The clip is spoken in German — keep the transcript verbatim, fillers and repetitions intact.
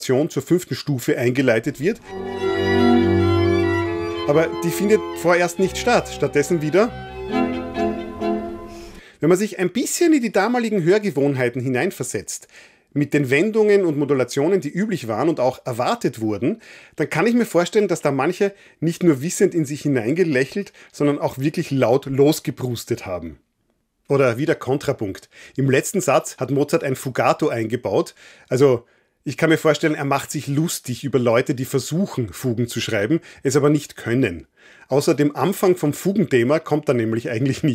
zur fünften Stufe eingeleitet wird. Aber die findet vorerst nicht statt. Stattdessen wieder... Wenn man sich ein bisschen in die damaligen Hörgewohnheiten hineinversetzt, mit den Wendungen und Modulationen, die üblich waren und auch erwartet wurden, dann kann ich mir vorstellen, dass da manche nicht nur wissend in sich hineingelächelt, sondern auch wirklich laut losgeprustet haben. Oder wieder Kontrapunkt. Im letzten Satz hat Mozart ein Fugato eingebaut. Also ich kann mir vorstellen, er macht sich lustig über Leute, die versuchen, Fugen zu schreiben, es aber nicht können. Außer dem Anfang vom Fugenthema kommt er nämlich eigentlich nicht.